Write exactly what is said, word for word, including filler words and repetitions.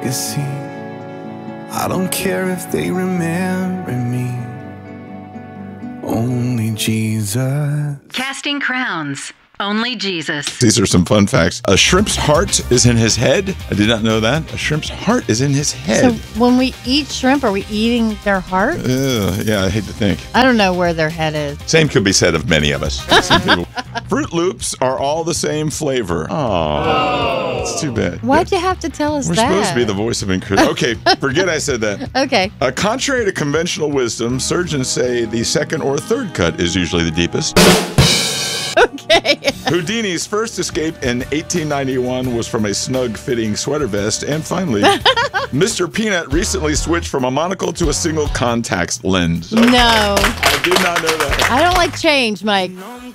legacy. I don't care if they remember me. Only Jesus. Casting Crowns. Only Jesus. These are some fun facts. A shrimp's heart is in his head. I did not know that. A shrimp's heart is in his head. So when we eat shrimp, are we eating their heart? Ugh, yeah, I hate to think. I don't know where their head is. Same could be said of many of us. Some people. Fruit Loops are all the same flavor. Oh, it's too bad. Why'd Yeah. you have to tell us We're that? supposed to be the voice of encouragement. Okay, forget I said that. Okay. Uh, contrary to conventional wisdom, surgeons say the second or third cut is usually the deepest. Okay. Houdini's first escape in eighteen ninety-one was from a snug-fitting sweater vest. And finally, Mister Peanut recently switched from a monocle to a single contact lens. No. I did not know that. I don't like change, Mike.